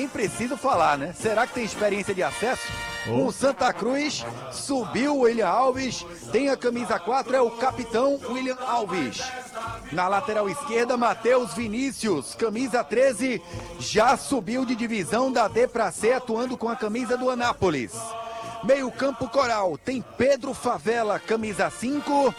preciso falar, né? Será que tem experiência de acesso? O Santa Cruz subiu o William Alves, tem a camisa 4, é o capitão William Alves. Na lateral esquerda, Matheus Vinícius, camisa 13, já subiu de divisão da D para C, atuando com a camisa do Anápolis. Meio campo Coral, tem Pedro Favela, camisa 5,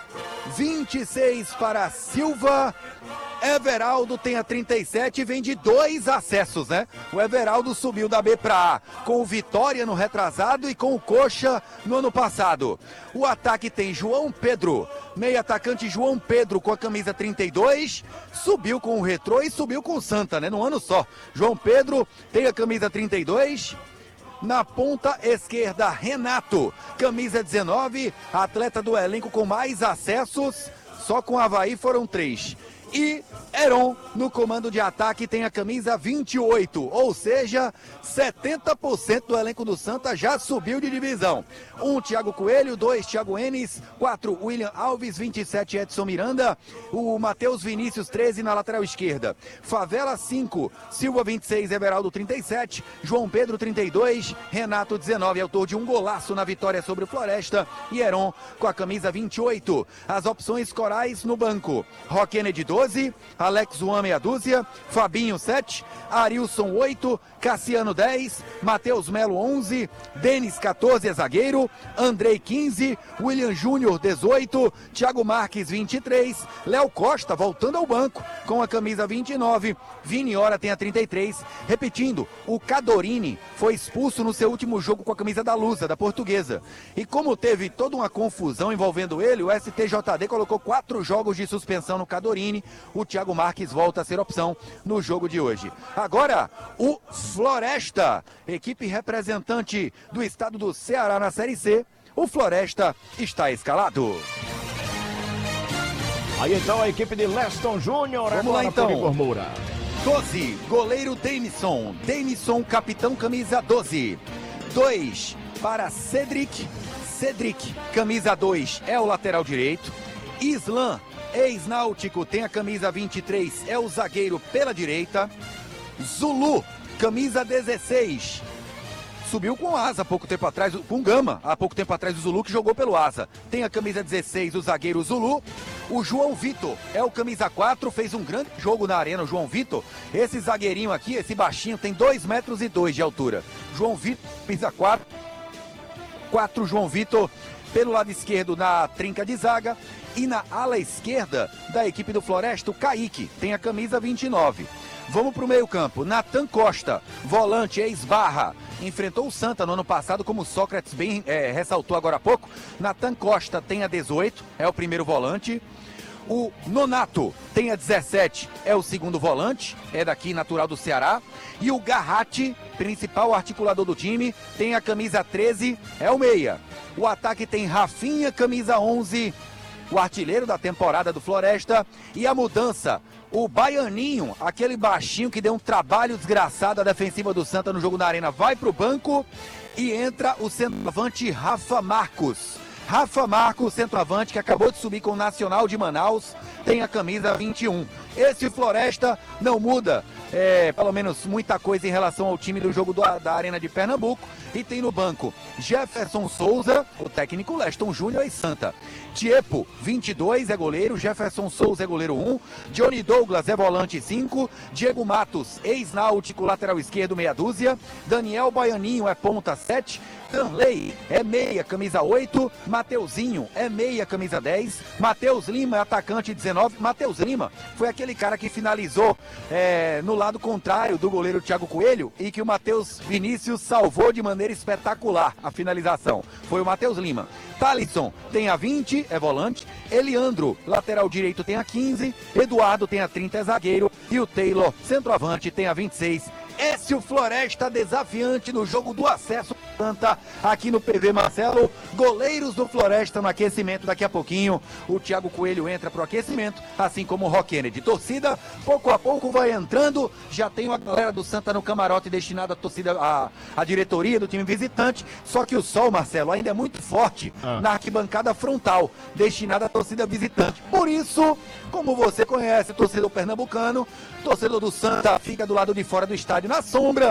26 para Silva. Everaldo tem a 37 e vem de 2 acessos, né? O Everaldo subiu da B para A com o Vitória no retrasado e com o Coxa no ano passado. O ataque tem João Pedro, meio atacante João Pedro com a camisa 32, subiu com o Retrô e subiu com o Santa, né? No ano só. João Pedro tem a camisa 32. Na ponta esquerda, Renato, camisa 19, atleta do elenco com mais acessos, só com o Avaí foram 3. E Heron, no comando de ataque, tem a camisa 28, ou seja, 70% do elenco do Santa já subiu de divisão. 1, Thiago Coelho, 2, Thiago Enes, 4, William Alves, 27, Edson Miranda, o Matheus Vinícius, 13 na lateral esquerda. Favela, 5, Silva, 26, Everaldo, 37, João Pedro, 32, Renato, 19, autor de um golaço na vitória sobre o Floresta, e Heron com a camisa 28. As opções corais no banco, Rock Kennedy, 12, Alex Juan, meia dúzia, Fabinho, 7, Arilson, 8, Cassiano, 10, Matheus Melo, 11, Denis, 14, é zagueiro, Andrei, 15, William Júnior, 18, Thiago Marques, 23, Léo Costa voltando ao banco com a camisa 29, Viniora tem a 33, repetindo, o Cadorini foi expulso no seu último jogo com a camisa da Lusa, da Portuguesa, e como teve toda uma confusão envolvendo ele, o STJD colocou 4 jogos de suspensão no Cadorini. O Thiago Marques volta a ser opção no jogo de hoje. Agora, o Floresta, equipe representante do estado do Ceará na Série C, o Floresta está escalado. Aí então a equipe de Leston Júnior. Vamos lá então. 12, goleiro Denison. Denison, capitão, camisa 12. 2 para Cedric. Cedric, camisa 2, é o lateral direito. Islan, ex-náutico, tem a camisa 23, é o zagueiro pela direita. Zulu, camisa 16, subiu com o Asa há pouco tempo atrás, com Gama, há pouco tempo atrás o Zulu que jogou pelo Asa. Tem a camisa 16, o zagueiro Zulu. O João Vitor é o camisa 4, fez um grande jogo na arena, o João Vitor. Esse zagueirinho aqui, esse baixinho, tem 2,2 metros de altura. João Vitor, camisa 4, João Vitor, pelo lado esquerdo na trinca de zaga. E na ala esquerda da equipe do Floresta, o Kaique, tem a camisa 29. Vamos para o meio campo, Natan Costa, volante, ex-Barra, enfrentou o Santa no ano passado, como o Sócrates bem ressaltou agora há pouco. Natan Costa tem a 18, é o primeiro volante. O Nonato tem a 17, é o segundo volante, é daqui, natural do Ceará. E o Garratti, principal articulador do time, tem a camisa 13, é o meia. O ataque tem Rafinha, camisa 11, o artilheiro da temporada do Floresta. E a mudança, o Baianinho, aquele baixinho que deu um trabalho desgraçado à defensiva do Santa no jogo na arena, vai para o banco e entra o centroavante Rafa Marcos. Rafa Marcos, centroavante, que acabou de subir com o Nacional de Manaus, tem a camisa 21. Esse Floresta não muda, pelo menos muita coisa em relação ao time do jogo da Arena de Pernambuco. E tem no banco Jefferson Souza, o técnico Leston Júnior e Santa. Tiepo, 22, é goleiro. Jefferson Souza é goleiro 1. Johnny Douglas é volante 5. Diego Matos, ex-náutico, lateral esquerdo, meia dúzia. Daniel Baianinho é ponta 7. Danley é meia, camisa 8. Mateuzinho é meia, camisa 10. Matheus Lima é atacante 19. Matheus Lima foi aquele cara que finalizou no lado contrário do goleiro Thiago Coelho e que o Matheus Vinícius salvou de maneira espetacular a finalização. Foi o Matheus Lima. Thalisson tem a 20, é volante. Eliandro, lateral direito, tem a 15. Eduardo tem a 30, é zagueiro. E o Taylor, centroavante, tem a 26. Esse é o Floresta desafiante no jogo do acesso Santa aqui no PV Marcelo. Goleiros do Floresta no aquecimento daqui a pouquinho. O Thiago Coelho entra pro aquecimento, assim como o Rock Kennedy. Torcida, pouco a pouco vai entrando. Já tem a galera do Santa no camarote destinada à torcida, à diretoria do time visitante. Só que o sol, Marcelo, ainda é muito forte na arquibancada frontal, destinada à torcida visitante. Por isso, como você conhece, torcedor pernambucano, torcedor do Santa fica do lado de fora do estádio na sombra